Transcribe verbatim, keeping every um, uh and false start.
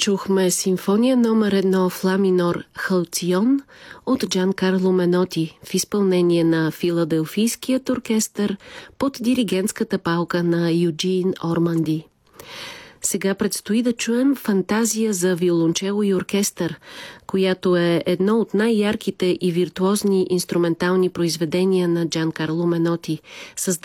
Чухме симфония номер едно в ла минор Халцион от Джанкарло Меноти в изпълнение на Филаделфийският оркестър под диригентската палка на Юджин Орманди. Сега предстои да чуем Фантазия за виолончело и оркестър, която е едно от най-ярките и виртуозни инструментални произведения на Джанкарло Меноти,